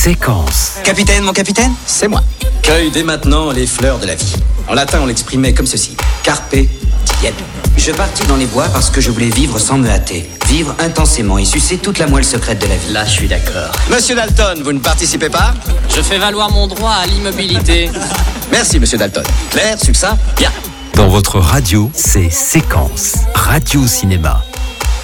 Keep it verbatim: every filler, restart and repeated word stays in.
Séquence. Capitaine, mon capitaine, C'est moi. cueille dès maintenant les fleurs de la vie. En latin, on l'exprimait comme ceci. Carpe diem. Je partis dans les bois parce que je voulais vivre sans me hâter. Vivre intensément et sucer toute la moelle secrète de la vie. Là, je suis d'accord. Monsieur Dalton, vous ne participez pas? Je fais valoir mon droit à l'immobilité. Merci, monsieur Dalton. Clair, succinct, bien. Dans votre radio, c'est Séquence. Radio Cinéma.